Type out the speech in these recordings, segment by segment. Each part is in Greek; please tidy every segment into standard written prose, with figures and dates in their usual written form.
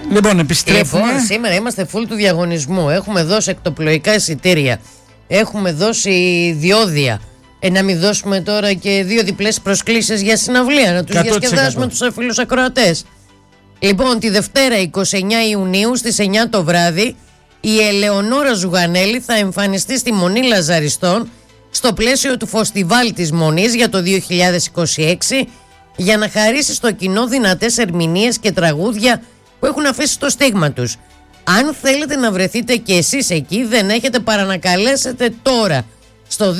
Λοιπόν, επιστρέφουμε. Λοιπόν, σήμερα είμαστε full του διαγωνισμού. Έχουμε δώσει εκτοπλοϊκά εισιτήρια. Έχουμε δώσει διόδια. Να μην δώσουμε τώρα και 2 διπλές προσκλήσεις για συναυλία, να τους διασκεδάσουμε τους φίλους ακροατές. Λοιπόν, τη Δευτέρα 29 Ιουνίου στις 9 το βράδυ η Ελεονόρα Ζουγανέλη θα εμφανιστεί στη Μονή Λαζαριστών στο πλαίσιο του Φεστιβάλ της Μονής για το 2026 για να χαρίσει στο κοινό δυνατές ερμηνείες και τραγούδια που έχουν αφήσει το στίγμα τους. Αν θέλετε να βρεθείτε και εσείς εκεί, δεν έχετε παρά να καλέσετε τώρα στο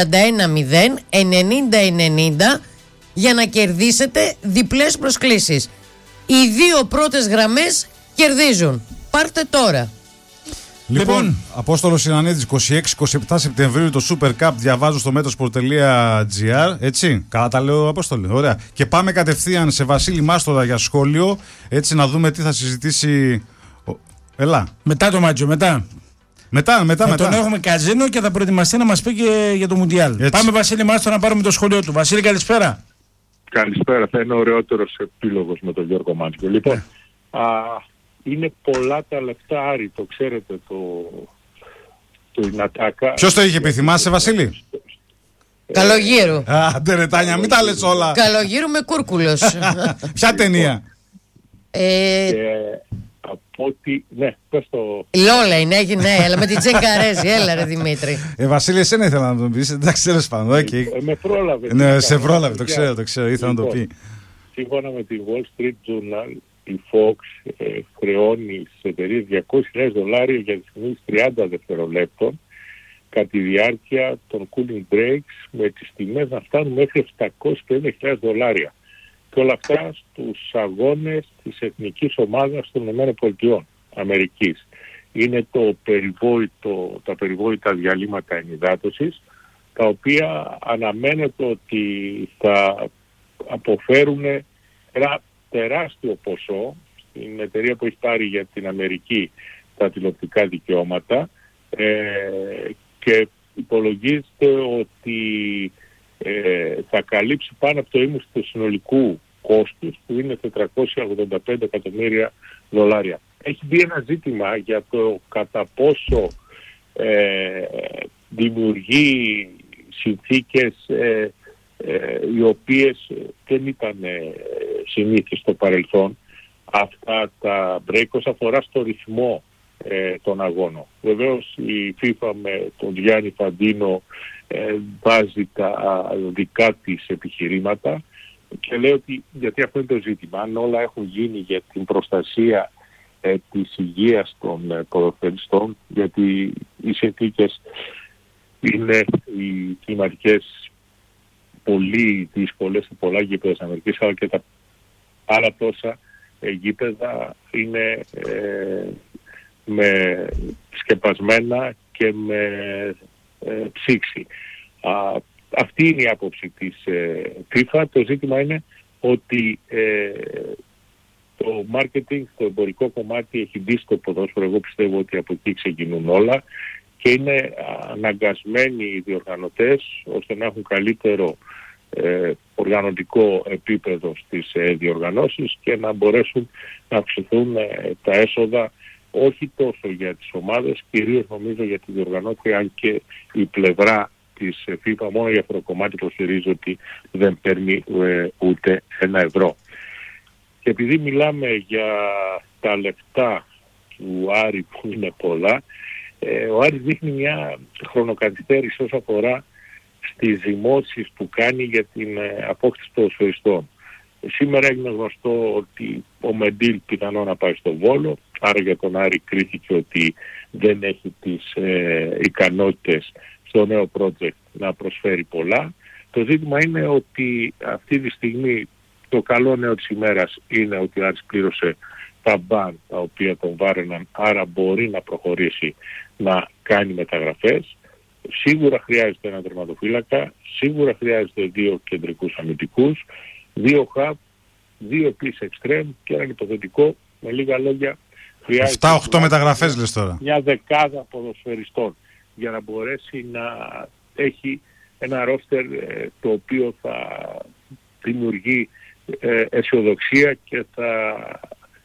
2310-90-90 για να κερδίσετε διπλές προσκλήσεις. Οι 2 πρώτες γραμμές κερδίζουν. Πάρτε τώρα. Λοιπόν, Απόστολος Ινανίδης, 26-27 Σεπτεμβρίου το Super Cup, διαβάζω στο metrosport.gr, έτσι, καλά τα λέω Απόστολη, ωραία. Και πάμε κατευθείαν σε Βασίλη Μάστορα για σχόλιο, έτσι να δούμε τι θα συζητήσει. Ελά. Μετά το μάτσο, μετά. Τον έχουμε καζίνο και θα προετοιμαστεί να μας πει και για το Μουντιάλ. Πάμε Βασίλη Μάστορα να πάρουμε το σχόλιο του. Βασίλη, καλησπέρα. Καλησπέρα, θα είναι ωραιότερος επίλογος με τον Γιώργο Μάτζιο. Λοιπόν, είναι πολλά τα λεπτά, Άρη, το ξέρετε, το Ινατάκα. Ποιος το είχε πει, θυμάσαι Βασίλη? Καλογύρου. Άντε ρε Τάνια, μην τα λες όλα. Καλογύρου με Κούρκουλος. Ποια ταινία? Από ότι, ναι, πες το... Λόλα είναι, έγινε, αλλά με την Τζεκαρέζη, έλα ρε Δημήτρη. Βασίλη, εσένα ήθελα να τον πεις, εντάξει, τέλος πάντων. Με πρόλαβε. Ναι, σε πρόλαβε, το ξέρω, ήθελα να το πει. Σύμφωνα με τη Wall Street Journal, η Fox χρεώνει σε εταιρείες $200,000 για τις 30 δευτερολέπτων κατά τη διάρκεια των cooling breaks, με τις τιμές να φτάνουν μέχρι $750,000. Και όλα αυτά στους αγώνες της εθνικής ομάδας των ΗΠΑ. Είναι τα περιβόητα διαλύματα ενυδάτωσης, τα οποία αναμένεται ότι θα αποφέρουν ένα τεράστιο ποσό στην εταιρεία που έχει πάρει για την Αμερική τα τηλεοπτικά δικαιώματα, και υπολογίζεται ότι θα καλύψει πάνω από το ίμιση του συνολικού κόστους, που είναι $485 εκατομμύρια. Έχει μπει ένα ζήτημα για το κατά πόσο δημιουργεί συνθήκες οι οποίες δεν ήταν συνήθεις στο παρελθόν. Αυτά τα break όσον αφορά στο ρυθμό των αγώνων. Βεβαίως η FIFA με τον Γιάννη Φαντίνο βάζει τα δικά της επιχειρήματα και λέει ότι, γιατί αυτό είναι το ζήτημα, αν όλα έχουν γίνει για την προστασία της υγείας των ποδοσφαιριστών, γιατί οι συνθήκες είναι οι κλιματικές πολύ δύσκολες σε πολλά γήπεδα της Αμερικής, αλλά και τα άλλα τόσα γήπεδα είναι με σκεπασμένα και με ψήξη. Αυτή είναι η άποψη της FIFA. Το ζήτημα είναι ότι το marketing, το εμπορικό κομμάτι έχει μπει στο ποδόσφαιρο. Εγώ πιστεύω ότι από εκεί ξεκινούν όλα και είναι αναγκασμένοι οι διοργανωτές ώστε να έχουν καλύτερο οργανωτικό επίπεδο στις διοργανώσεις και να μπορέσουν να αυξηθούν τα έσοδα, όχι τόσο για τις ομάδες, κυρίως νομίζω για τη διοργανώτρια, αν και η πλευρά της FIFA μόνο για αυτό το κομμάτι υποστηρίζει ότι δεν παίρνει ούτε €1. Και επειδή μιλάμε για τα λεφτά του Άρη που είναι πολλά, ο Άρης δείχνει μια χρονοκαθυστέρηση όσον αφορά στις δημόσεις που κάνει για την απόκτηση ποδοσφαιριστών. Σήμερα έγινε γνωστό ότι ο Μεντίλ πιθανό να πάει στο Βόλο, άρα για τον Άρη κρίθηκε ότι δεν έχει τις ικανότητες στο νέο project να προσφέρει πολλά. Το ζήτημα είναι ότι αυτή τη στιγμή το καλό νέο της ημέρας είναι ότι ο Άρης πλήρωσε τα μπαν τα οποία τον βάρεναν, άρα μπορεί να προχωρήσει να κάνει μεταγραφές. Σίγουρα χρειάζεται ένα τερματοφύλακα, σίγουρα χρειάζεται 2 κεντρικούς αμυντικούς, 2 hub, 2 επίσης extreme και ένα υποθετικό, με λίγα λόγια χρειάζεται 7-8 μεταγραφές λες τώρα. μια δεκάδα ποδοσφαιριστών για να μπορέσει να έχει ένα ρόστερ το οποίο θα δημιουργεί αισιοδοξία και θα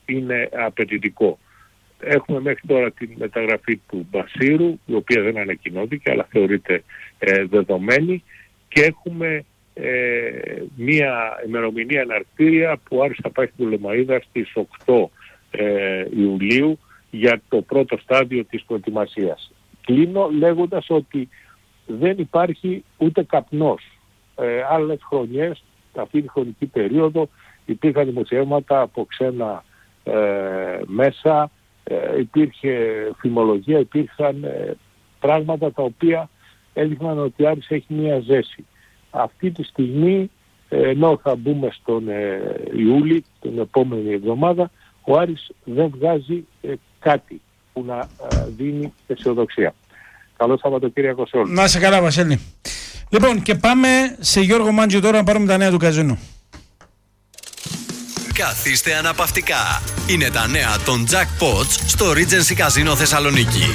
είναι απαιτητικό. Έχουμε μέχρι τώρα την μεταγραφή του Μπασίρου, η οποία δεν ανακοινώθηκε αλλά θεωρείται δεδομένη, και έχουμε μία ημερομηνία εναρκτήρια που άρχισε να πάει στην Πτολεμαΐδα στις 8 Ιουλίου για το πρώτο στάδιο της προετοιμασίας. Κλείνω λέγοντας ότι δεν υπάρχει ούτε καπνός. Άλλες χρονιές, αυτή τη χρονική περίοδο, υπήρχαν δημοσιεύματα από ξένα μέσα, υπήρχε φημολογία, υπήρχαν πράγματα τα οποία έδειχναν ότι ο Άρης έχει μία ζέση. Αυτή τη στιγμή, ενώ θα μπούμε στον Ιούλη, την επόμενη εβδομάδα, ο Άρης δεν βγάζει κάτι που να δίνει αισιοδοξία. Καλό Σαββατοκύριακο σε όλους. Να είσαι καλά, Βασίλη. Λοιπόν, και πάμε σε Γιώργο Μάντζιο τώρα να πάρουμε τα νέα του καζίνου. Καθίστε αναπαυτικά. Είναι τα νέα των Jackpots στο Regency Casino Θεσσαλονίκη.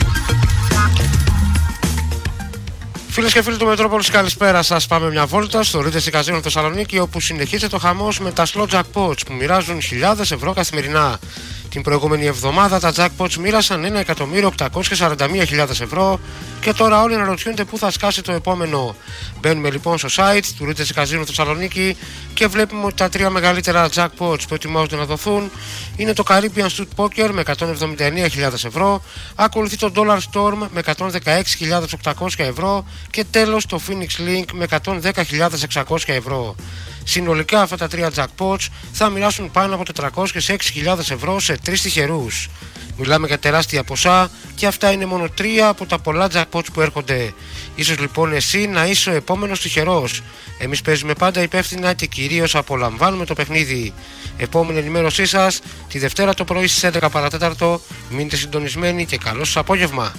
Φίλες και φίλοι του Μετρόπολης, καλησπέρα σας. Πάμε μια βόλτα στο Regency Casino Θεσσαλονίκη, όπου συνεχίζεται το χαμός με τα slot jackpots που μοιράζουν χιλιάδες ευρώ καθημερινά. Την προηγούμενη εβδομάδα τα jackpots μοίρασαν 1.841.000 ευρώ και τώρα όλοι αναρωτιούνται πού θα σκάσει το επόμενο. Μπαίνουμε λοιπόν στο site του Regency Casino Θεσσαλονίκη και βλέπουμε ότι τα τρία μεγαλύτερα jackpots που ετοιμάζονται να δοθούν είναι το Caribbean Street Poker με 179.000 ευρώ, ακολουθεί το Dollar Storm με 116.800 ευρώ και τέλος το Phoenix Link με 110.600 ευρώ. Συνολικά αυτά τα τρία jackpots θα μοιράσουν πάνω από 406.000 ευρώ σε τρεις τυχερούς. Μιλάμε για τεράστια ποσά και αυτά είναι μόνο τρία από τα πολλά jackpots που έρχονται. Ίσως λοιπόν εσύ να είσαι ο επόμενος τυχερός. Εμείς παίζουμε πάντα υπεύθυνα και κυρίως απολαμβάνουμε το παιχνίδι. Επόμενη ενημέρωσή σας τη Δευτέρα το πρωί στις 11 παρατέταρτο. Μείνετε συντονισμένοι και καλό σας απόγευμα.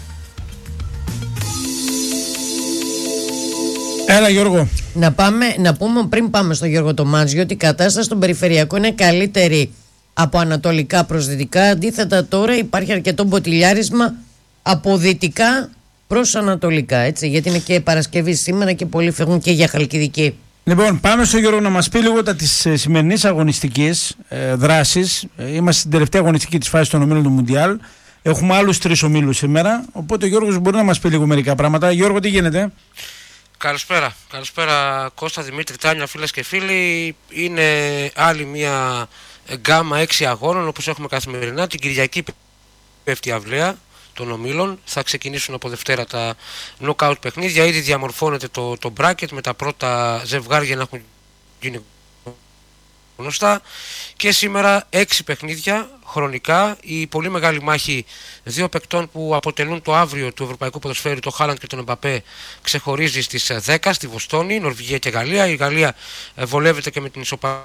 Έλα Γιώργο. Να πούμε πριν πάμε στο Γιώργο το Μάντζιο ότι η κατάσταση στον περιφερειακό είναι καλύτερη από ανατολικά προς δυτικά. Αντίθετα τώρα υπάρχει αρκετό μποτιλιάρισμα από δυτικά προς ανατολικά, έτσι, γιατί είναι και Παρασκευή σήμερα και πολλοί φεύγουν και για Χαλκιδική. Λοιπόν, πάμε στο Γιώργο να μας πει λίγο τα της σημερινής αγωνιστικής δράσης. Είμαστε στην τελευταία αγωνιστική της φάσης των ομίλων του Μουντιάλ. Έχουμε άλλους 3 ομίλους σήμερα, οπότε ο Γιώργος μπορεί να μας πει λίγο μερικά πράγματα. Γιώργο, τι γίνεται? Καλησπέρα Κώστα, Δημήτρη, Τάνια, φίλες και φίλοι. Είναι άλλη μια γκάμα 6 αγώνων όπως έχουμε καθημερινά. Την Κυριακή πέφτει η αυλαία των ομίλων. Θα ξεκινήσουν από Δευτέρα τα knockout παιχνίδια. Ήδη διαμορφώνεται το bracket με τα πρώτα ζευγάρια να έχουν γίνει γνωστά. Και σήμερα 6 παιχνίδια χρονικά. Η πολύ μεγάλη μάχη δύο παικτών που αποτελούν το αύριο του ευρωπαϊκού ποδοσφαίρου, το Χάλαντ και τον Εμπαπέ, ξεχωρίζει στις 10 στη Βοστόνη, Νορβηγία και Γαλλία. Η Γαλλία βολεύεται και με την ισοπαλία.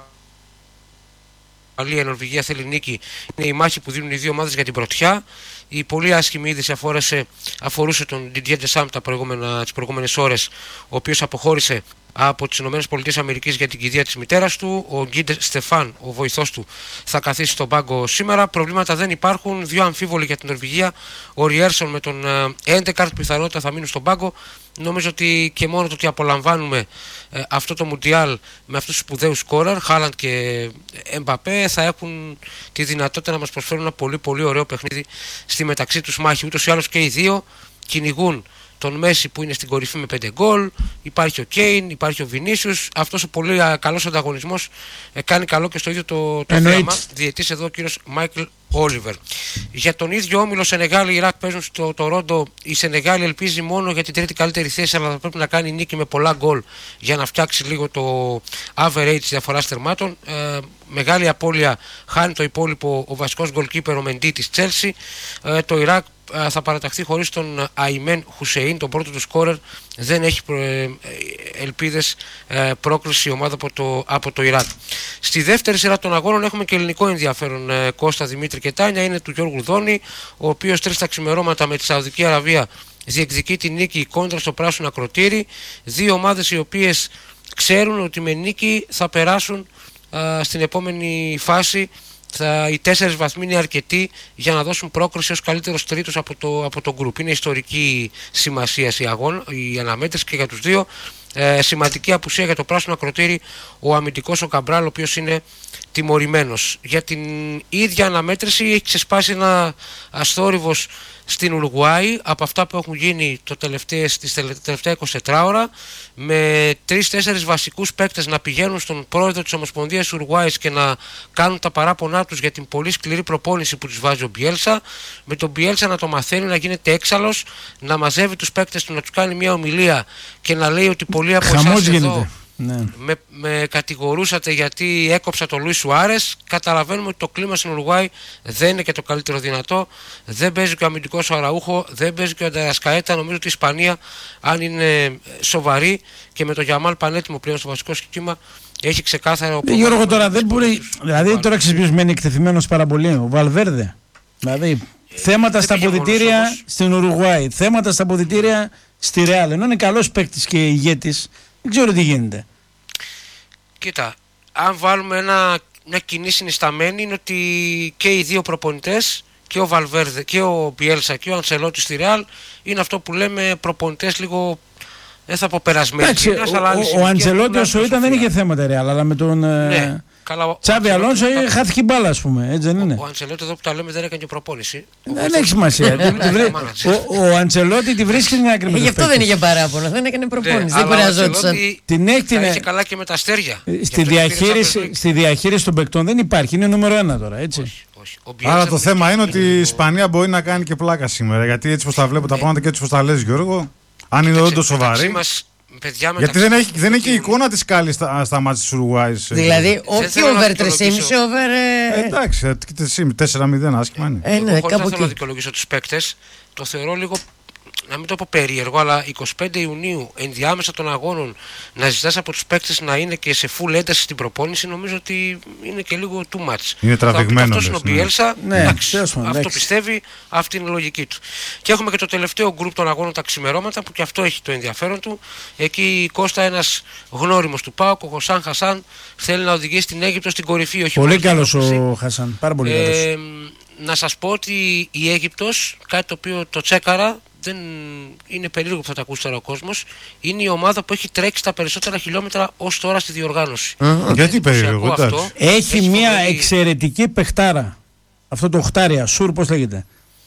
Η Νορβηγία θέλει νίκη. Είναι η μάχη που δίνουν οι δύο ομάδες για την πρωτιά. Η πολύ άσχημη είδηση αφορούσε τον Didier Deschamps τις προηγούμενες ώρες, ο οποίος αποχώρησε από τις ΗΠΑ για την κηδεία της μητέρας του. Ο Γκίντερ Στεφάν, ο βοηθός του, θα καθίσει στον πάγκο σήμερα. Προβλήματα δεν υπάρχουν. Δύο αμφίβολοι για την Νορβηγία. Ο Ριέρσον με τον Έντεκαρτ πιθανότητα θα μείνουν στον πάγκο. Νομίζω ότι και μόνο το ότι απολαμβάνουμε αυτό το Μουντιάλ με αυτούς τους σπουδαίους σκόρερ, Χάλαντ και Εμπαπέ, θα έχουν τη δυνατότητα να μας προσφέρουν ένα πολύ πολύ ωραίο παιχνίδι στη μεταξύ τους μάχη. Ούτως ή άλλως και οι δύο κυνηγούν τον Μέση που είναι στην κορυφή με 5 γκολ, υπάρχει ο Κέιν, υπάρχει ο Βινίσιους. Αυτός ο πολύ καλός ανταγωνισμός κάνει καλό και στο ίδιο το θέμα. Διαιτής εδώ ο κύριος Μάικλ Όλιβερ. Για τον ίδιο όμιλο Σενεγάλη, Ιράκ παίζουν στο Τορόντο. Η Σενεγάλη ελπίζει μόνο για την τρίτη καλύτερη θέση, αλλά θα πρέπει να κάνει νίκη με πολλά γκολ για να φτιάξει λίγο το average της διαφοράς τερμάτων. Μεγάλη απώλεια χάνει το υπόλοιπο ο βασικός γκολκίπερ ο Μεντί της Τσέλσι. Το Ιράκ θα παραταχθεί χωρίς τον Αϊμέν Χουσεϊν, τον πρώτο του σκόρερ. Δεν έχει ελπίδες πρόκριση η ομάδα από το Ιράκ. Στη δεύτερη σειρά των αγώνων έχουμε και ελληνικό ενδιαφέρον, Κώστα, Δημήτρη και Τάνια. Είναι του Γιώργου Δόνη, ο οποίος 3 τα ξημερώματα με τη Σαουδική Αραβία διεκδικεί τη νίκη κόντρα στο πράσινο ακροτήρι. Δύο ομάδες οι οποίες ξέρουν ότι με νίκη θα περάσουν στην επόμενη φάση. Οι 4 βαθμοί είναι αρκετοί για να δώσουν πρόκριση ως καλύτερος τρίτος από το γκρουπ. Είναι ιστορική σημασία η αναμέτρηση και για τους δύο. Σημαντική απουσία για το πράσινο ακροτήρι ο αμυντικός ο Καμπράλ, ο οποίος είναι τιμωρημένος. Για την ίδια αναμέτρηση έχει ξεσπάσει ένα αστόρυβος στην Ουρουγουάη από αυτά που έχουν γίνει τις τελευταία 24 ώρα, με 3-4 βασικούς παίκτες να πηγαίνουν στον πρόεδρο της Ομοσπονδίας Ουρουγουάης και να κάνουν τα παράπονά τους για την πολύ σκληρή προπόνηση που τους βάζει ο Μπιέλσα, με τον Μπιέλσα να το μαθαίνει να γίνεται έξαλλος, να μαζεύει τους παίκτες του, να τους κάνει μια ομιλία και να λέει ότι πολλοί από εσάς εδώ με κατηγορούσατε γιατί έκοψα τον Λουίς Σουάρες. Καταλαβαίνουμε ότι το κλίμα στην Ουρουγουάη δεν είναι και το καλύτερο δυνατό. Δεν παίζει και ο αμυντικός ο Αραούχο, δεν παίζει και ο Ανταρασκαέτα. Νομίζω ότι η Ισπανία, αν είναι σοβαρή και με το Γιαμάλ πανέτοιμο πλέον στο βασικό σχήμα, έχει ξεκάθαρο. Γιώργο, τώρα δεν μπορεί. Δηλαδή τώρα ξεσπισμένοι εκτεθειμένος πάρα πολύ ο Βαλβέρδε. Δηλαδή θέματα στα αποδυτήρια στην Ουρουγουάη, θέματα στα αποδυτήρια στη Ρεάλ. Ενώ είναι καλός παίκτης και ηγέτης. Δεν ξέρω τι γίνεται. Κοίτα, αν βάλουμε μια κοινή συνισταμένη, είναι ότι και οι δύο προπονητές, και ο Βαλβέρδε και ο Μπιέλσα και ο Αντσελότη στη Ρεάλ, είναι αυτό που λέμε προπονητές λίγο, δεν θα πω περασμένοι. Ο Αντσελότη όσο ήταν δεν είχε θέματα Ρεάλ, αλλά με τον Τσάβι Αλόνσο χάθηκε μπάλα, ας πούμε. Έτσι δεν είναι? Ο Αντσελότη εδώ που τα λέμε δεν έκανε και προπόνηση. Δεν έχει σημασία. Ο Αντσελότη τη βρίσκει στην άκρη. Γι' αυτό δεν είχε παράπονο, δεν έκανε προπόνηση. Δεν κουραζόντουσαν. Την έκτηνε. Είχε καλά και με τα αστέρια. Στη διαχείριση των παικτών δεν υπάρχει. Είναι νούμερο 1 τώρα, έτσι. Άρα το θέμα είναι ότι η Ισπανία μπορεί να κάνει και πλάκα σήμερα. Γιατί έτσι πως τα βλέπω τα πράγματα και έτσι πως τα λες, Γιώργο, αν είναι όντως σοβαρή. Γιατί δεν έχει εικόνα της καλή στα μάτια της Ουρουγουάης. Δηλαδή, όχι over 3,5, over. Εντάξει, 4-0 άσχημα είναι. Εγώ δεν θέλω να δικαιολογήσω τους παίκτες. Το θεωρώ λίγο, να μην το πω περίεργο, αλλά 25 Ιουνίου, ενδιάμεσα των αγώνων, να ζητάς από τους παίκτες να είναι και σε full ένταση στην προπόνηση, νομίζω ότι είναι και λίγο too much. Είναι τραβηγμένο. Αυτό είναι ο Μπιέλσα. Αυτό πιστεύει, αυτή είναι η λογική του. Και έχουμε και το τελευταίο γκρουπ των αγώνων τα ξημερώματα, που και αυτό έχει το ενδιαφέρον του. Εκεί η Κώστα, ένας γνώριμος του ΠΑΟΚ, ο Χωσάν Χασάν, θέλει να οδηγήσει την Αίγυπτο στην κορυφή. Πολύ καλός ο Χασάν, πάρα πολύ καλός. Να σας πω ότι η Αίγυπτος, κάτι το οποίο το τσέκαρα, δεν είναι περίεργο που θα τα ακούσει τώρα ο κόσμος, είναι η ομάδα που έχει τρέξει τα περισσότερα χιλιόμετρα ως τώρα στη διοργάνωση. Γιατί περίεργο? Έχει μια εξαιρετική παιχτάρα. Αυτό το οχτάρια, Σουρ, πώς λέγεται,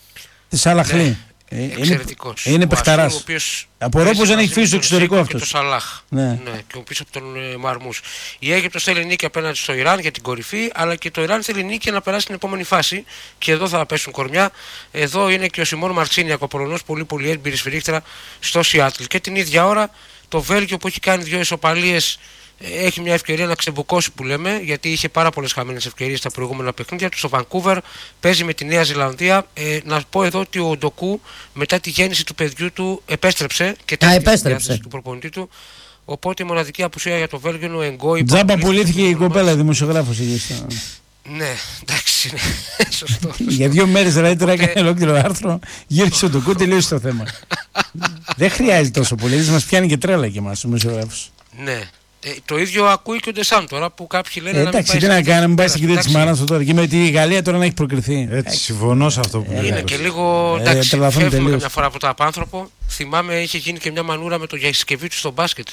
της Αλαχλή. Εξαιρετικός. Είναι παιχταράς. Απορώ πως δεν έχει φύγει στο εξωτερικό αυτός. Και το Σαλάχ. Ναι, και πίσω από τον Μαρμούς. Η Αίγυπτος θέλει νίκη απέναντι στο Ιράν για την κορυφή, αλλά και το Ιράν θέλει νίκη να περάσει στην επόμενη φάση. Και εδώ θα πέσουν κορμιά. Εδώ είναι και ο Σιμών Μαρτσίνιακ, ο Πολωνός, πολύ έμπειρη σφυρίχτρα στο Σιάτλ. Και την ίδια ώρα το Βέλγιο, που έχει κάνει 2 ισοπαλίες, έχει μια ευκαιρία να ξεμπουκώσει, που λέμε, γιατί είχε πάρα πολλές χαμένες ευκαιρίες στα προηγούμενα παιχνίδια του. Στο Βανκούβερ παίζει με τη Νέα Ζηλανδία. Να πω εδώ ότι ο Ντοκού, μετά τη γέννηση του παιδιού του, επέστρεψε και τη διάθεση του προπονητή του. Οπότε η μοναδική απουσία για το Βέλγιο είναι ο Εγκόι. Τζάμπα πουλήθηκε η κοπέλα, δημοσιογράφος εκεί. Ναι, εντάξει, είναι σωστό. Για 2 μέρες δηλαδή τώρα έκανε ολόκληρο άρθρο, γύρισε ο Ντοκού, τελείωσε το θέμα. Δεν χρειάζεται τόσο πολύ, μας πιάνει και τρέλα και εμάς ο δημοσιογράφος. Ναι. Το ίδιο ακούει και ο Ντεσάμ τώρα, που κάποιοι λένε εντάξει, τι να κάνει, μην πάει στην κυρία της μάνας του τώρα. Και με τη Γαλλία τώρα να έχει προκριθεί. Έτσι, συμφωνώ σε αυτό που είναι και λίγο. Εντάξει, φεύγουμε καμιά φορά από το απάνθρωπο. Θυμάμαι, είχε γίνει και μια μανούρα με το Γιασκεβίτσου στο μπάσκετ.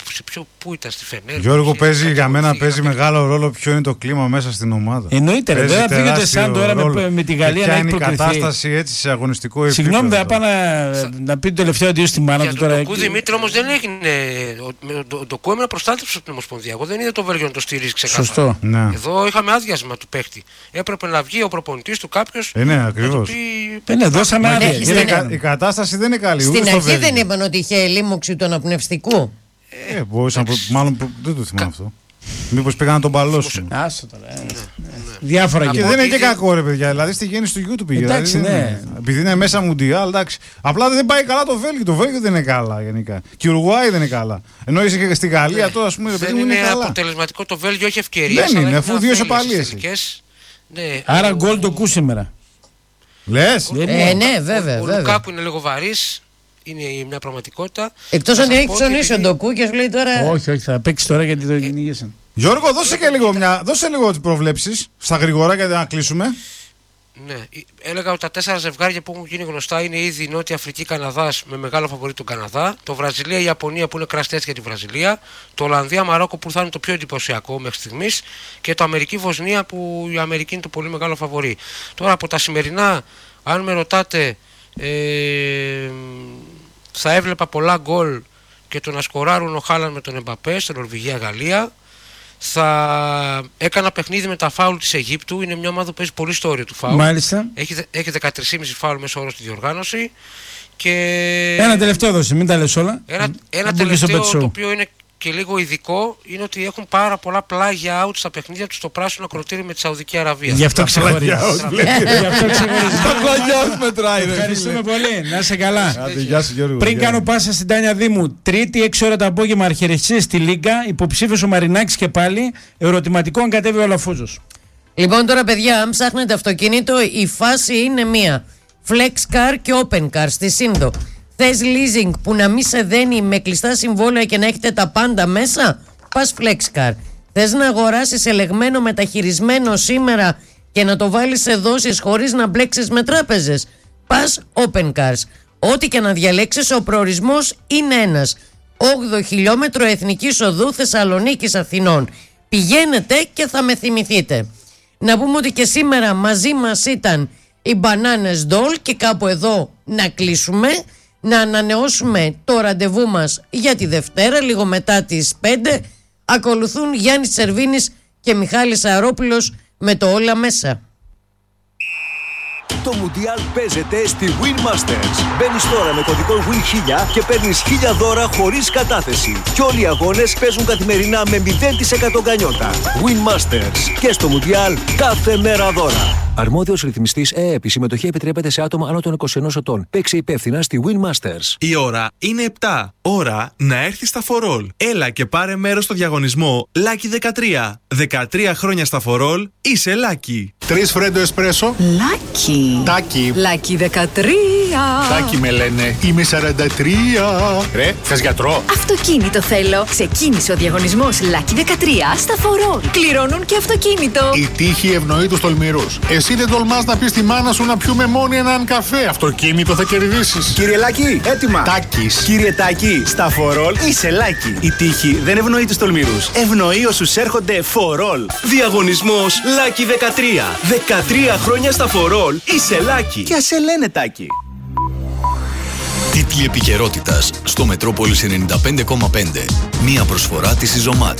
Πού ήταν, στη Φενέρ? Γιώργο, παίζει για μένα μεγάλο ρόλο ποιο είναι το κλίμα μέσα στην ομάδα. Εννοείται, δεν θα φύγει ο Ντεσάμ τώρα με τη Γαλλία να έχει προκριθεί. Η κατάσταση έτσι σε αγωνιστικό επίπεδο. Συγγνώμη, θα πάω να πει το τελευταίο αντίο στη μάνα του τώρα. Ο Ντοκού Δημήτρη όμως δεν έγινε. Ο Ντοκού έμεινε προστάτευση από την Ομοσπονδία. Εγώ δεν είδα το Βέλγιο να το στηρίζει ξεκάθαρα. Σωστό. Ναι. Εδώ είχαμε άδειασμα του παίχτη. Έπρεπε να βγει ο προπονητής του κάποιος. Ναι, ακριβώς. Δώσαμε άδεια. Η κατάσταση δεν είναι καλή. Στην αρχή δεν είπαν ότι είχε λίμωξη του αναπνευστικού. Μάλλον δεν το θυμάμαι αυτό. Μήπως πήγαν να τον παλώσουν. Άσο τώρα. Διάφορα και δεν είναι και κακό, ρε παιδιά. Δηλαδή στη γέννηση του YouTube πήγε. Εντάξει, ναι. Επειδή είναι μέσα Μουντιάλ, εντάξει. Απλά δεν πάει καλά το Βέλγιο. Το Βέλγιο δεν είναι καλά γενικά. Και η Ουρουγουάη δεν είναι καλά. Ενώ είσαι και στη Γαλλία τώρα, α πούμε, δεν είναι αποτελεσματικό το Βέλγιο, έχει ευκαιρίες. Δεν είναι, αφού 2 ισοπαλίες. Άρα γκολ το κου σήμερα. Λες? Ναι, βέβαια. Ο Λουκάκου είναι λίγο βαρύς. Είναι μια πραγματικότητα. Εκτός αν έχει ψωνίσει ο Ντοκού και σου λέει τώρα. Όχι, θα παίξει τώρα γιατί το κυνηγήσαν. Γιώργο, δώσε λίγο τις προβλέψεις στα γρηγορά για να κλείσουμε. Ναι, έλεγα ότι τα 4 ζευγάρια που έχουν γίνει γνωστά είναι ήδη η Νότια Αφρική, Καναδάς με μεγάλο φαβορί τον Καναδά, το Βραζιλία, Ιαπωνία που είναι κραστές για τη Βραζιλία, το Ολλανδία, Μαρόκο που θα είναι το πιο εντυπωσιακό μέχρι στιγμής και το Αμερική, Βοσνία που η Αμερική είναι το πολύ μεγάλο φαβορί. Τώρα από τα σημερινά, αν με ρωτάτε, θα έβλεπα πολλά γκολ και το να σκοράρουν ο Χάλαν με τον Εμπαπέ στην Νορβηγία-Γαλλία. Θα έκανα παιχνίδι με τα φάουλ της Αιγύπτου. Είναι μια ομάδα που παίζει πολύ στο όριο του φάουλ. Μάλιστα. Έχει 13,5 φάουλ μέσω όρο στη διοργάνωση. Και ένα τελευταίο δώσε, μην τα λες όλα. Ένα τελευταίο το οποίο είναι και λίγο ειδικό είναι ότι έχουν πάρα πολλά πλάγια out στα παιχνίδια τους στο πράσινο ακροτήρι με τη Σαουδική Αραβία. Γι' αυτό ξεχωρίζει. Τα πλάγια out μετράει. Ευχαριστούμε πολύ. Να είσαι καλά. Γεια σου, Γιώργο. Πριν κάνω πάσα στην Τάνια Δήμου, Τρίτη 6 ώρα το απόγευμα αρχιερεσίες στη Λίγκα. Υποψήφιος ο Μαρινάκης και πάλι. Ερωτηματικό αν κατέβει ο Αλαφούζος. Λοιπόν, τώρα παιδιά, αν ψάχνετε αυτοκίνητο, η φάση είναι μία. Flex Car και Open Car στη Σύνδο. Θες leasing που να μην σε δένει με κλειστά συμβόλαια και να έχετε τα πάντα μέσα? Πας Flex Car. Θες να αγοράσεις ελεγμένο μεταχειρισμένο σήμερα και να το βάλεις σε δόσεις χωρίς να μπλέξεις με τράπεζες? Πας Open Cars. Ό,τι και να διαλέξεις, ο προορισμός είναι ένας. 8 χιλιόμετρο Εθνικής Οδού Θεσσαλονίκης Αθηνών. Πηγαίνετε και θα με θυμηθείτε. Να πούμε ότι και σήμερα μαζί μας ήταν οι Μπανάνες Doll και κάπου εδώ να κλείσουμε. Να ανανεώσουμε το ραντεβού μας για τη Δευτέρα, λίγο μετά τις 5. Ακολουθούν Γιάννης Σερβίνης και Μιχάλης Αερόπουλος με το όλα μέσα. Το Μουντιάλ παίζεται στη Win Masters. Μπαίνεις τώρα με κωδικό WIN1000 και παίρνεις 1000 δώρα χωρίς κατάθεση. Και όλοι οι αγώνες παίζουν καθημερινά με 0% γκανιότα. Win Masters. Και στο Μουντιάλ κάθε μέρα δώρα. Αρμόδιος ρυθμιστής ΕΕΠ. Η συμμετοχή επιτρέπεται σε άτομα άνω των 21 ετών. Παίξε υπεύθυνα στη Win Masters. Η ώρα είναι 7. Ώρα να έρθει στα φορόλ. Έλα και πάρε μέρος στο διαγωνισμό Lucky 13. 13 χρόνια στα φορόλ, είσαι Lucky. 3 φρέντο εσπρέσο. Lucky. Τάκι. Lucky 13. Τάκι με λένε. Είμαι 43. Ρε, θες γιατρό? Αυτοκίνητο θέλω. Ξεκίνησε ο διαγωνισμός Lucky 13 στα φορόλ. Κληρώνουν και αυτοκίνητο. Η τύχη ευνοεί τους τολμηρούς. Εσύ δεν τολμάς να πεις στη μάνα σου να πιούμε μόνοι έναν καφέ. Αυτοκίνητο θα κερδίσεις. Κύριε Λάκη, έτοιμα. Τάκης. Κύριε Τάκη, στα φορόλ είσαι Λάκη. Η τύχη δεν ευνοεί τους τολμηρούς. Ευνοεί όσους έρχονται φορόλ. Διαγωνισμός Lucky 13. 13 χρόνια στα φορόλ, είσαι Λάκη. Και ας σε λένε Τάκη. Τίτλοι επικαιρότητας στο Μετρόπολης 95,5. Μία προσφορά της Ιζωμάτ.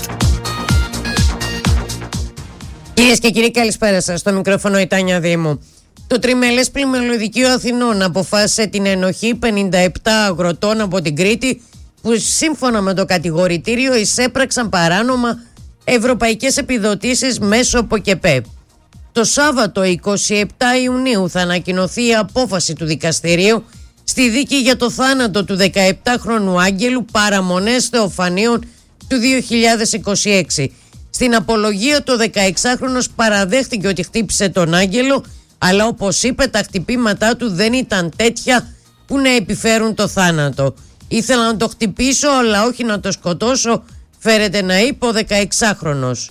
Κυρίες και κύριοι, καλησπέρα σας. Στο μικρόφωνο η Τάνια Δήμου. Το Τριμελές Πλημμυλοδικείο Αθηνών αποφάσισε την ενοχή 57 αγροτών από την Κρήτη που σύμφωνα με το κατηγορητήριο εισέπραξαν παράνομα ευρωπαϊκές επιδοτήσεις μέσω ΠΟΚΕΠΕ. Το Σάββατο 27 Ιουνίου θα ανακοινωθεί η απόφαση του δικαστηρίου στη δίκη για το θάνατο του 17χρονου Άγγελου παραμονές Θεοφανίων του 2026. Στην απολογία το 16χρονος παραδέχτηκε ότι χτύπησε τον Άγγελο, αλλά όπως είπε τα χτυπήματά του δεν ήταν τέτοια που να επιφέρουν το θάνατο. Ήθελα να το χτυπήσω αλλά όχι να το σκοτώσω, φέρεται να είπε ο 16χρονος.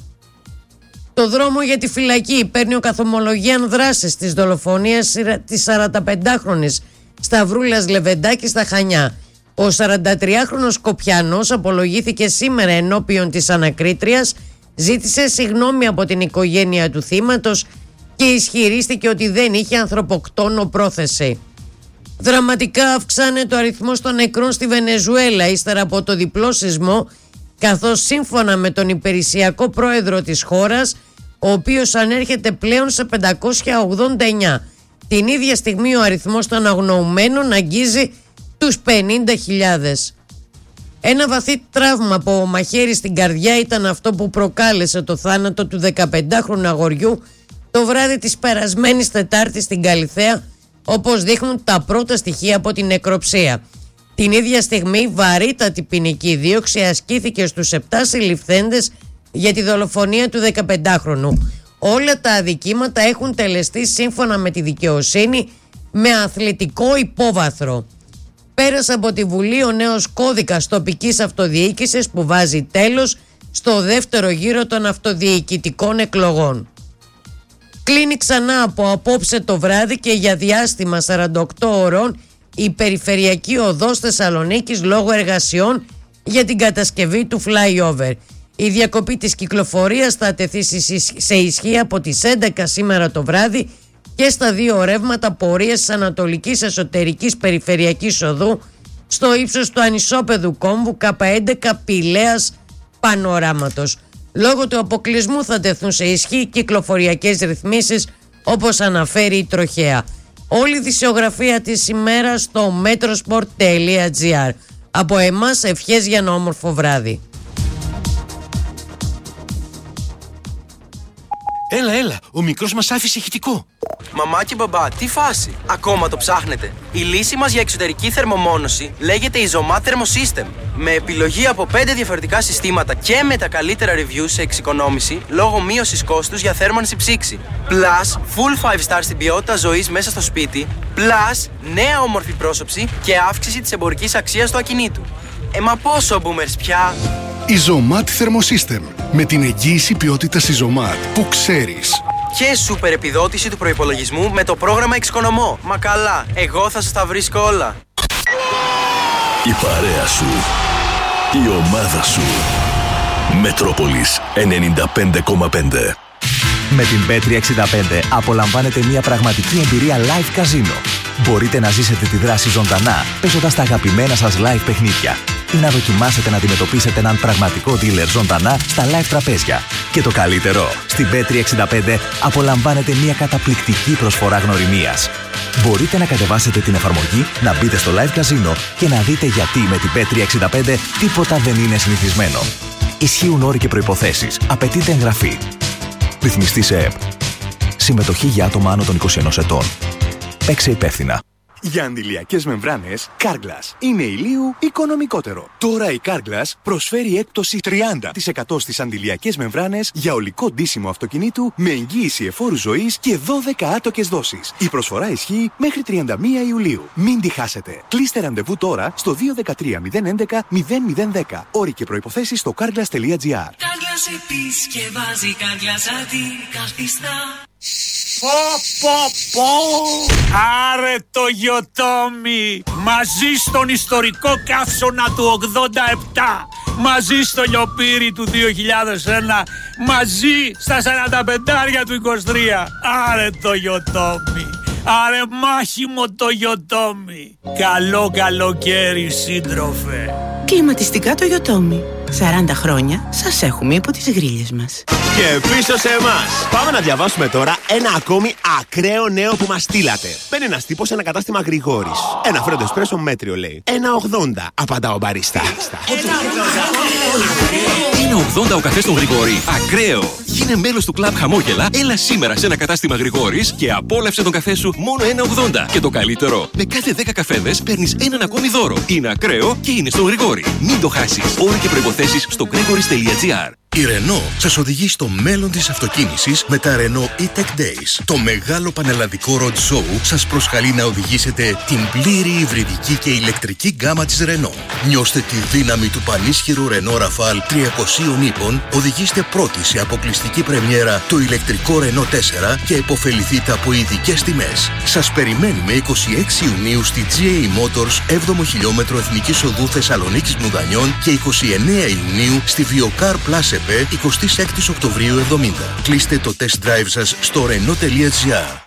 Το δρόμο για τη φυλακή παίρνει ο καθομολογίαν δράσης της δολοφονίας της 45χρονης Σταυρούλας Λεβεντάκη στα Χανιά. Ο 43χρονος Σκοπιανός απολογήθηκε σήμερα ενώπιον της ανακρίτριας, ζήτησε συγγνώμη από την οικογένεια του θύματος και ισχυρίστηκε ότι δεν είχε ανθρωποκτόνο πρόθεση. Δραματικά αυξάνεται ο αριθμός των νεκρών στη Βενεζουέλα ύστερα από το διπλό σεισμό, καθώς σύμφωνα με τον υπηρεσιακό πρόεδρο της χώρας, ο οποίος ανέρχεται πλέον σε 589. Την ίδια στιγμή ο αριθμός των αγνοωμένων αγγίζει τους 50.000. Ένα βαθύ τραύμα από μαχαίρι στην καρδιά ήταν αυτό που προκάλεσε το θάνατο του 15χρονου αγοριού το βράδυ της περασμένης Τετάρτης στην Καλιθέα, όπως δείχνουν τα πρώτα στοιχεία από την νεκροψία. Την ίδια στιγμή βαρύτατη ποινική δίωξη ασκήθηκε στους 7 συλληφθέντες για τη δολοφονία του 15χρονου. Όλα τα αδικήματα έχουν τελεστεί σύμφωνα με τη δικαιοσύνη με αθλητικό υπόβαθρο. Πέρασε από τη Βουλή ο νέος κώδικας τοπικής αυτοδιοίκησης που βάζει τέλος στο δεύτερο γύρο των αυτοδιοικητικών εκλογών. Κλείνει ξανά από απόψε το βράδυ και για διάστημα 48 ώρων η περιφερειακή οδός Θεσσαλονίκης λόγω εργασιών για την κατασκευή του flyover. Η διακοπή της κυκλοφορίας θα τεθεί σε ισχύ από τις 11 σήμερα το βράδυ και στα δύο ρεύματα πορείας της Ανατολικής Εσωτερικής Περιφερειακής Οδού στο ύψος του ανισόπεδου κόμβου K11 Πηλαίας Πανοράματος. Λόγω του αποκλεισμού θα τεθούν σε ισχύ κυκλοφοριακές ρυθμίσεις όπως αναφέρει η τροχέα. Όλη η δισιογραφία της ημέρας στο metrosport.gr. Από εμάς ευχές για ένα όμορφο βράδυ. Έλα, ο μικρός μας άφησε ηχητικό. Μαμά και μπαμπά, τι φάση, ακόμα το ψάχνετε? Η λύση μας για εξωτερική θερμομόνωση λέγεται Isomat Thermosystem. Με επιλογή από 5 διαφορετικά συστήματα και με τα καλύτερα reviews σε εξοικονόμηση λόγω μείωσης κόστους για θέρμανση ψήξη. Plus, full 5 star στην ποιότητα ζωής μέσα στο σπίτι. Plus, νέα όμορφη πρόσωψη και αύξηση της εμπορικής αξίας του ακινήτου. Μα πόσο boomers πια? Isomat Thermosystem. Με την εγγύηση ποιότητας Isomat που ξέρεις. Και σούπερ επιδότηση του προϋπολογισμού με το πρόγραμμα Εξοικονομώ. Μα καλά, εγώ θα σας τα βρίσκω όλα. Η παρέα σου. Η ομάδα σου. Μετρόπολης 95,5. Με την Bet365 απολαμβάνετε μια πραγματική εμπειρία live καζίνο. Μπορείτε να ζήσετε τη δράση ζωντανά παίζοντας τα αγαπημένα σας live παιχνίδια ή να δοκιμάσετε να αντιμετωπίσετε έναν πραγματικό dealer ζωντανά στα live τραπέζια. Και το καλύτερο, στην Bet365 απολαμβάνετε μια καταπληκτική προσφορά γνωριμίας. Μπορείτε να κατεβάσετε την εφαρμογή, να μπείτε στο live καζίνο και να δείτε γιατί με την Bet365 τίποτα δεν είναι συνηθισμένο. Ισχύουν όροι και προϋποθέσεις. Απαιτείται εγγραφή. Ρυθμιστή σε ΕΠ. Συμμετοχή για άτομα άνω των 21 ετών. Παίξε υπεύθυνα. Για αντιλιακές μεμβράνες, Carglass είναι ηλίου οικονομικότερο. Τώρα η Carglass προσφέρει έκπτωση 30% στις αντιλιακές μεμβράνες για ολικό ντύσιμο αυτοκινήτου με εγγύηση εφόρου ζωής και 12 άτοκες δόσεις. Η προσφορά ισχύει μέχρι 31 Ιουλίου. Μην τη χάσετε. Κλείστε ραντεβού τώρα στο 213-011-0010. Όροι και προϋποθέσεις στο carglass.gr. Carglass επισκευάζει, Carglass αντικαθιστά. Άρε το γιοτόμι! Μαζί στον ιστορικό καύσωνα του 87, μαζί στο λιοπύρι του 2001, μαζί στα 45 του 23. Άρε το γιοτόμι! Άρε μάχημο το γιοτόμι! Καλό καλοκαίρι, σύντροφε! Κλιματιστικά το γιοτόμι. 40 χρόνια σας έχουμε υπό τις γρίλες μας. Και πίσω σε εμάς. Πάμε να διαβάσουμε τώρα ένα ακόμη ακραίο νέο που μας στείλατε. Μπαίνει ένας τύπος σε ένα κατάστημα Γρηγόρης. Ένα φρέντο εσπρέσο μέτριο λέει. 1,80 απαντά ο μπαρίστα. 1,80 ο καφές στον Γρηγόρη. Ακραίο! Γίνε μέλος του κλαμπ Χαμόγελα. Έλα σήμερα σε ένα κατάστημα Γρηγόρης και απόλαυσε τον καφέ σου μόνο 1,80. Και το καλύτερο, με κάθε 10 καφέδες παίρνεις έναν ακόμη δώρο. Είναι ακραίο και είναι στον Γρηγόρη. Μην το χάσεις. Όροι και προϋποθέσεις στο gregoris.gr. Η Renault σας οδηγεί στο μέλλον της αυτοκίνησης με τα Renault E-Tech Days. Το μεγάλο πανελλαδικό road show σας προσκαλεί να οδηγήσετε την πλήρη υβριδική και ηλεκτρική γκάμα της Renault. Νιώστε τη δύναμη του πανίσχυρου Renault Rafale 300 ύπων, οδηγήστε πρώτοι σε αποκλειστική πρεμιέρα το ηλεκτρικό Renault 4 και επωφεληθείτε από ειδικές τιμές. Σας περιμένουμε 26 Ιουνίου στη GA Motors 7ο χιλιόμετρο Εθνικής Οδού Θεσσαλονίκης Μουδανιών και 29 Ιουνίου στη Viocar Plus 26 Οκτωβρίου 70. Κλείστε το test drive σας στο renault.gr.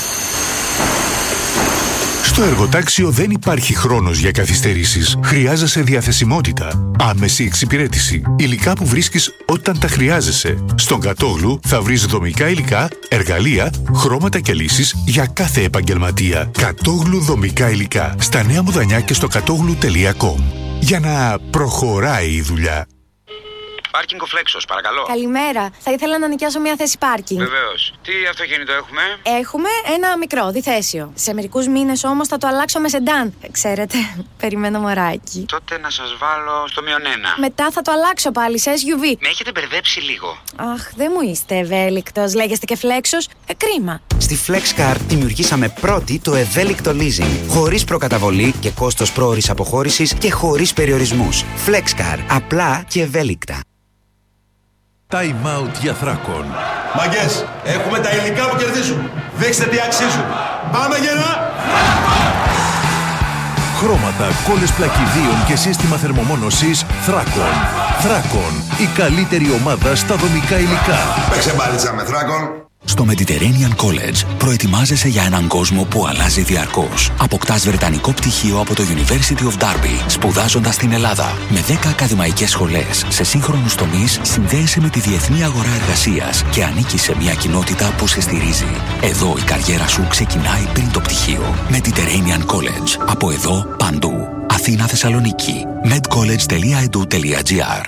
Στο εργοτάξιο δεν υπάρχει χρόνος για καθυστερήσεις. Χρειάζεσαι διαθεσιμότητα, άμεση εξυπηρέτηση, υλικά που βρίσκεις όταν τα χρειάζεσαι. Στον Κατόγλου θα βρεις δομικά υλικά, εργαλεία, χρώματα και λύσεις για κάθε επαγγελματία. Κατόγλου δομικά υλικά. Στα Νέα Μουδανιά και στο κατόγλου.com. Για να προχωράει η δουλειά. Πάρκινγκ ο Φλέξος, παρακαλώ. Καλημέρα. Θα ήθελα να νοικιάσω μια θέση πάρκινγκ. Βεβαίως. Τι αυτοκίνητο έχουμε? Έχουμε ένα μικρό, διθέσιο. Σε μερικούς μήνες όμως θα το αλλάξω με σεντάν. Ξέρετε, περιμένω μωράκι. Τότε να σας βάλω στο -1. Μετά θα το αλλάξω πάλι σε SUV. Με έχετε μπερδέψει λίγο. Αχ, δεν μου είστε ευέλικτος. Λέγεστε και Φλέξος. Κρίμα. Στη FlexCar δημιουργήσαμε πρώτη το ευέλικτο leasing. Χωρίς προκαταβολή και κόστος πρόωρης αποχώρησης και χωρίς περιορισμούς. FlexCar. Απλά και ευέλικτα. Time out για Θράκον. Μαγκές, έχουμε τα υλικά που κερδίζουν. Δείξτε τι αξίζουν. Πάμε γερά! Χρώματα, κόλλες πλακιδίων και σύστημα θερμομόνωσης Θράκον. Θράκον, η καλύτερη ομάδα στα δομικά υλικά. Παίξε μπάλιτσα με Θράκον. Στο Mediterranean College προετοιμάζεσαι για έναν κόσμο που αλλάζει διαρκώς. Αποκτάς βρετανικό πτυχίο από το University of Derby, σπουδάζοντας στην Ελλάδα. Με 10 ακαδημαϊκές σχολές σε σύγχρονους τομείς, συνδέεσαι με τη διεθνή αγορά εργασίας και ανήκεις σε μια κοινότητα που σε στηρίζει. Εδώ η καριέρα σου ξεκινάει πριν το πτυχίο. Mediterranean College. Από εδώ παντού. Αθήνα, Θεσσαλονίκη. medcollege.edu.gr.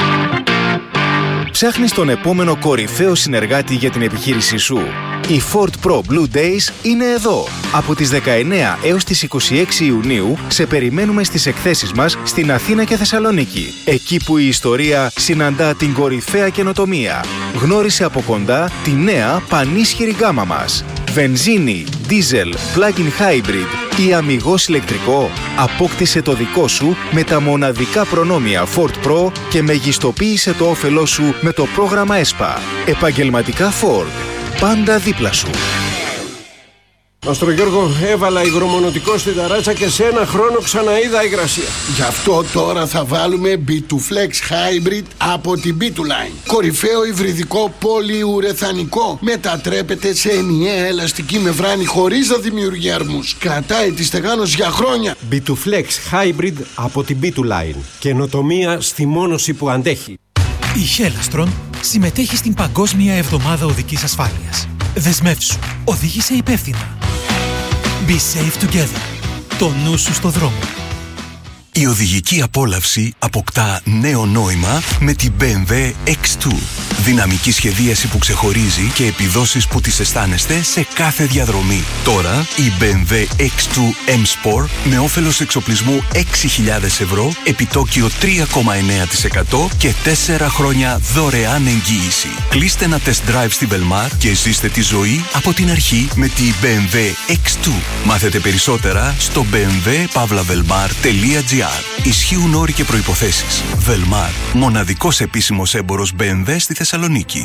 Ψάχνεις τον επόμενο κορυφαίο συνεργάτη για την επιχείρησή σου. Οι Ford Pro Blue Days είναι εδώ. Από τις 19 έως τις 26 Ιουνίου σε περιμένουμε στις εκθέσεις μας στην Αθήνα και Θεσσαλονίκη. Εκεί που η ιστορία συναντά την κορυφαία καινοτομία. Γνώρισε από κοντά τη νέα πανίσχυρη γκάμα μας. Βενζίνη, diesel, plug-in hybrid ή αμιγώς ηλεκτρικό. Απόκτησε το δικό σου με τα μοναδικά προνόμια Ford Pro και μεγιστοποίησε το όφελό σου με το πρόγραμμα ESPA. Επαγγελματικά Ford. Πάντα δίπλα σου. Αστρογιώργο, έβαλα υγρομονωτικό στην ταράτσα και σε ένα χρόνο ξαναείδα υγρασία. Γι' αυτό τώρα θα βάλουμε B2Flex Hybrid από την B2Line. Κορυφαίο υβριδικό πολυουρεθανικό. Μετατρέπεται σε ενιαία ελαστική μεμβράνη χωρίς να δημιουργεί αρμούς. Κρατάει τη στεγάνωση για χρόνια. B2Flex Hybrid από την B2Line. Καινοτομία στη μόνωση που αντέχει. Η Hellastron συμμετέχει στην Παγκόσμια Εβδομάδα Οδικής Ασφάλειας. Δεσμεύσου. Οδήγησε υπεύθυνα. Be safe together. Το νου σου στο δρόμο. Η οδηγική απόλαυση αποκτά νέο νόημα με την BMW X2. Δυναμική σχεδίαση που ξεχωρίζει και επιδόσεις που τις αισθάνεστε σε κάθε διαδρομή. Τώρα η BMW X2 M Sport με όφελος εξοπλισμού 6.000 ευρώ, επιτόκιο 3,9% και 4 χρόνια δωρεάν εγγύηση. Κλείστε ένα test drive στη Velmar και ζήστε τη ζωή από την αρχή με τη BMW X2. Μάθετε περισσότερα στο bmw-velmar.gr. Ισχύουν όροι και προϋποθέσεις. Velmar, μοναδικός επίσημος έμπορος BMW στη Θεσσαλονίκη.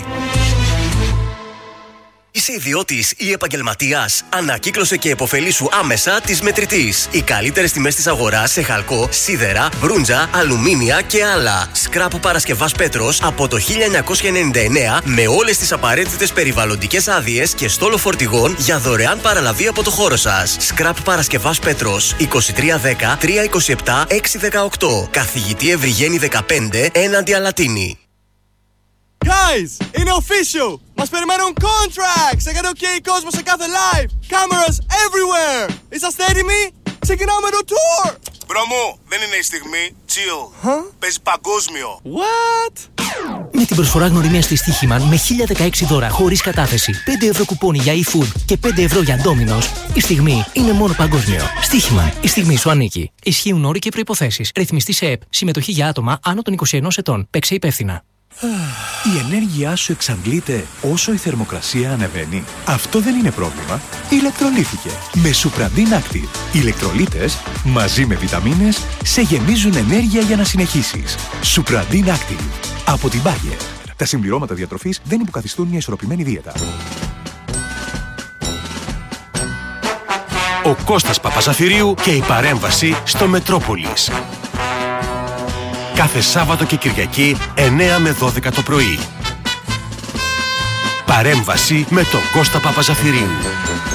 Είσαι ιδιώτης ή επαγγελματίας? Ανακύκλωσε και επωφελήσου άμεσα της Μετρητής. Οι καλύτερες τιμές της αγοράς σε χαλκό, σίδερα, μπρούντζα, αλουμίνια και άλλα. Σκράπ Παρασκευάς Πέτρος από το 1999 με όλες τις απαραίτητες περιβαλλοντικές άδειες και στόλο φορτηγών για δωρεάν παραλαβή από το χώρο σας. Σκράπ Παρασκευάς Πέτρος 2310 327 618. Καθηγητή Ευρυγένη 15 έναντι Αλατίνη. Guys, είναι official! Μας περιμένουν contracts! Έκανε OK κόσμο σε κάθε live! Cameras everywhere! Είσαστε έτοιμοι? Ξεκινάμε το tour! Μπρο μου, δεν είναι η στιγμή. Chill. Παίζει παγκόσμιο. What? Με την προσφορά γνωριμία στη Στοίχημαν με 1016 δώρα χωρίς κατάθεση, 5 ευρώ κουπόνι για eFood και 5 ευρώ για Domino's, η στιγμή είναι μόνο παγκόσμιο. Στοίχημαν, η στιγμή σου ανήκει. Ισχύουν όροι και προϋποθέσεις. Ρυθμιστή σε ΕΠ. Συμμετοχή για άτομα άνω των 21 ετών. Παίξε υπεύθυνα. Η ενέργειά σου εξαντλείται όσο η θερμοκρασία ανεβαίνει. Αυτό δεν είναι πρόβλημα. Ηλεκτρολύθηκε με Supradin Active. Οι ηλεκτρολίτες μαζί με βιταμίνες σε γεμίζουν ενέργεια για να συνεχίσεις. Supradin Active από την Bayer. Τα συμπληρώματα διατροφής δεν υποκαθιστούν μια ισορροπημένη δίαιτα. Ο Κώστας Παπαζαφυρίου και η παρέμβαση στο Μετρόπολης. Κάθε Σάββατο και Κυριακή 9 με 12 το πρωί. Παρέμβαση με τον Κώστα Παπαζαφυρίου.